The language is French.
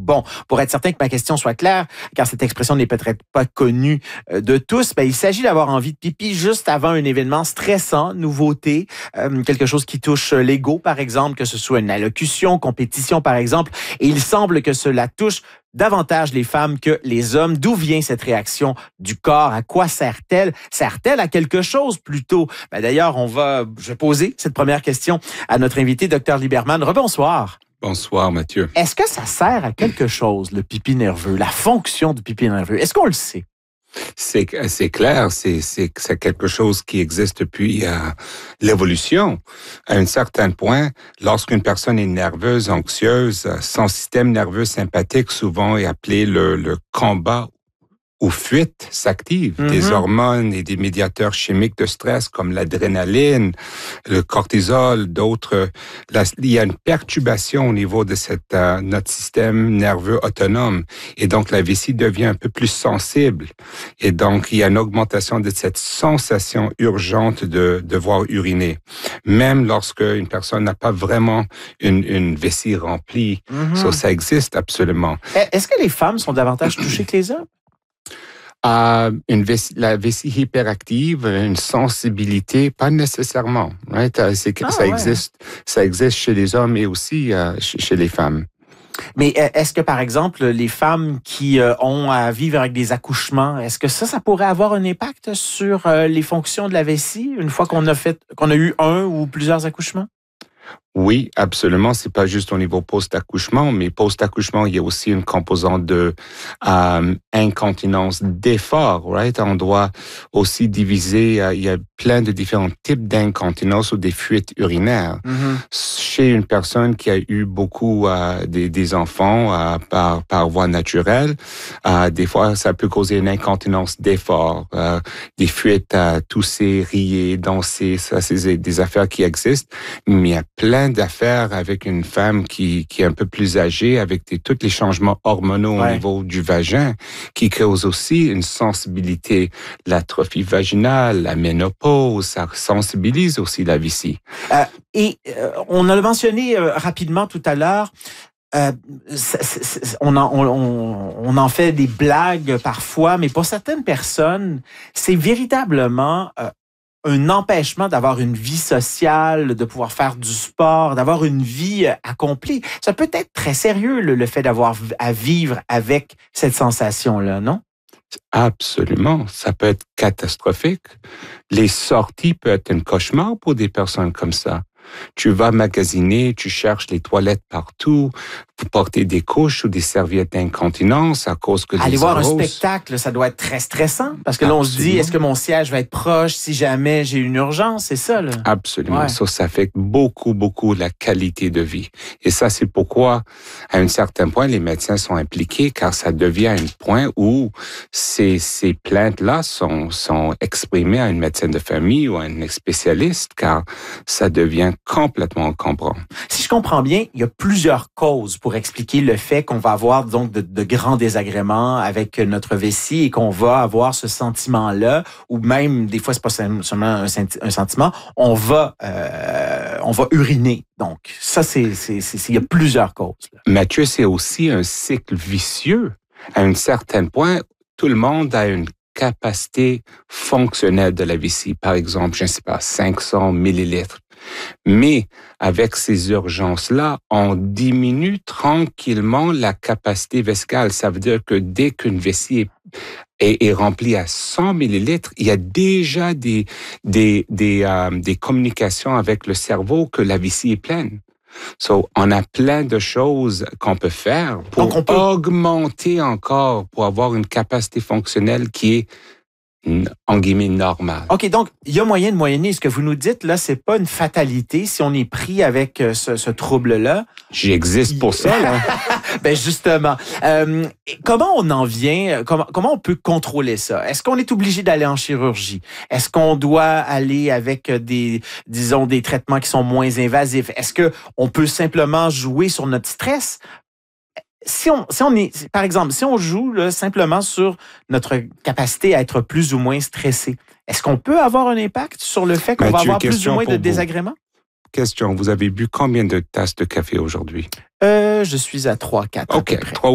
Bon, pour être certain que ma question soit claire, car cette expression n'est peut-être pas connue de tous, il s'agit d'avoir envie de pipi juste avant un événement stressant, nouveauté, quelque chose qui touche l'ego, par exemple, que ce soit une allocution, compétition, par exemple. Et il semble que cela touche davantage les femmes que les hommes. D'où vient cette réaction du corps? À quoi sert-elle? Sert-elle à quelque chose plutôt? D'ailleurs, je vais poser cette première question à notre invité, Dr Liberman. Rebonsoir. Bonsoir, Mathieu. Est-ce que ça sert à quelque chose, le pipi nerveux, la fonction du pipi nerveux? Est-ce qu'on le sait? C'est clair, c'est quelque chose qui existe depuis l'évolution. À un certain point, lorsqu'une personne est nerveuse, anxieuse, son système nerveux sympathique souvent est appelé le combat ou fuite s'active. Des hormones et des médiateurs chimiques de stress comme l'adrénaline, le cortisol, d'autres. Il y a une perturbation au niveau de notre système nerveux autonome. Et donc, la vessie devient un peu plus sensible. Et donc, il y a une augmentation de cette sensation urgente de devoir uriner. Même lorsque une personne n'a pas vraiment une vessie remplie. Ça existe absolument. Est-ce que les femmes sont davantage touchées que les hommes? La vessie hyperactive, une sensibilité, pas nécessairement. Right? Ça existe chez les hommes et aussi chez les femmes. Mais est-ce que, par exemple, les femmes qui ont à vivre avec des accouchements, est-ce que ça pourrait avoir un impact sur les fonctions de la vessie une fois qu'on a eu un ou plusieurs accouchements? Oui, absolument. C'est pas juste au niveau post-accouchement, mais post-accouchement, il y a aussi une composante de incontinence d'effort, right? On doit aussi diviser, il y a plein de différents types d'incontinence ou des fuites urinaires. Chez une personne qui a eu beaucoup des enfants par voie naturelle, des fois, ça peut causer une incontinence d'effort, des fuites à tousser, rier, danser, ça, c'est des affaires qui existent, mais il y a plein d'affaires avec une femme qui est un peu plus âgée, avec tous les changements hormonaux au niveau du vagin, qui cause aussi une sensibilité. L'atrophie vaginale, la ménopause, ça sensibilise aussi la vessie. On a mentionné rapidement tout à l'heure, on en fait des blagues parfois, mais pour certaines personnes, c'est véritablement un empêchement d'avoir une vie sociale, de pouvoir faire du sport, d'avoir une vie accomplie. Ça peut être très sérieux, le fait d'avoir à vivre avec cette sensation-là, non? Absolument. Ça peut être catastrophique. Les sorties peuvent être un cauchemar pour des personnes comme ça. Tu vas magasiner, tu cherches les toilettes partout, vous portez des couches ou des serviettes d'incontinence à cause que aller voir un spectacle, ça doit être très stressant parce que là, on se dit, est-ce que mon siège va être proche si jamais j'ai une urgence? C'est ça, là? Absolument. Ouais. Ça affecte beaucoup, beaucoup la qualité de vie. Et ça, c'est pourquoi, à un certain point, les médecins sont impliqués car ça devient un point où ces plaintes-là sont exprimées à une médecin de famille ou à un spécialiste car ça devient complètement encombrant. Si je comprends bien, il y a plusieurs causes pour expliquer le fait qu'on va avoir donc de grands désagréments avec notre vessie et qu'on va avoir ce sentiment-là, ou même des fois c'est pas seulement un sentiment, on va uriner. Donc ça il y a plusieurs causes. Là. Mathieu, c'est aussi un cycle vicieux. À un certain point, tout le monde a une capacité fonctionnelle de la vessie. Par exemple, je ne sais pas, 500 millilitres. Mais avec ces urgences-là, on diminue tranquillement la capacité vesicale. Ça veut dire que dès qu'une vessie est remplie à 100 millilitres, il y a déjà des communications avec le cerveau que la vessie est pleine. On a plein de choses qu'on peut faire pour augmenter encore, pour avoir une capacité fonctionnelle qui est en guillemets normale. OK, donc il y a moyen de moyenner. Ce que vous nous dites, là, c'est pas une fatalité si on est pris avec ce trouble-là. J'existe pour ça, là. Ben justement. Comment on en vient? Comment on peut contrôler ça? Est-ce qu'on est obligé d'aller en chirurgie? Est-ce qu'on doit aller avec des traitements qui sont moins invasifs? Est-ce qu'on peut simplement jouer sur notre stress? Si on joue là, simplement sur notre capacité à être plus ou moins stressé, est-ce qu'on peut avoir un impact sur le fait qu'on va avoir plus ou moins de désagréments? Question, vous avez bu combien de tasses de café aujourd'hui? Je suis à 3-4 à peu près. 3